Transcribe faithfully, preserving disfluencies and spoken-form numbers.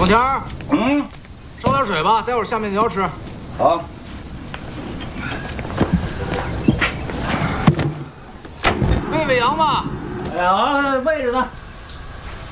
田儿， 嗯， 烧点水吧，待会儿下面条吃。 好。 喂喂羊吧。 哎呀，喂着呢。